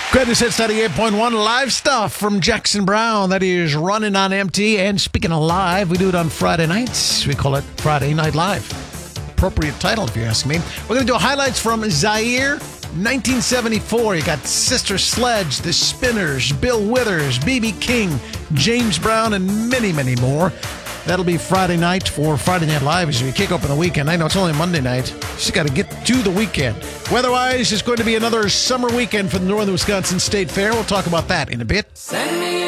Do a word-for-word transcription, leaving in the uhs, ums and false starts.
Goodness, it's ninety-eight point one live stuff from Jackson Brown. That is Running on Empty. And speaking of live, we do it on Friday nights. We call it Friday Night Live. Appropriate title, if you ask me. We're going to do highlights from Zaire, nineteen seventy-four. You got Sister Sledge, The Spinners, Bill Withers, B B King, James Brown, and many, many more. That'll be Friday night for Friday Night Live as we kick open the weekend. I know it's only Monday night. Just got to get to the weekend. Weather-wise, it's going to be another summer weekend for the Northern Wisconsin State Fair. We'll talk about that in a bit. Send me